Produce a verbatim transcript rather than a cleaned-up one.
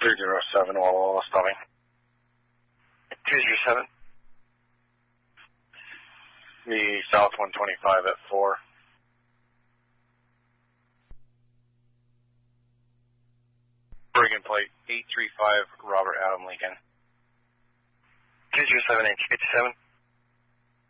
three zero seven, Walla Walla, stopping. two zero seven. The South one twenty-five at four. Brigand plate eight three five, Robert Adam Lincoln. two zero seven H, fifty-seven.